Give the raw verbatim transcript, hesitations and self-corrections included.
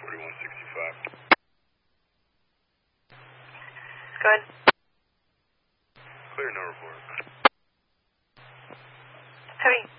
forty-one sixty-five. Go ahead. Clear, no report. Heavy.